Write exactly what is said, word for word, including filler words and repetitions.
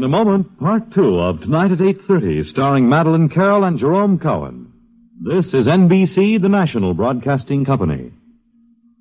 In a moment, part two of Tonight at eight thirty, starring Madeline Carroll and Jerome Cohen. This is N B C, the national broadcasting company.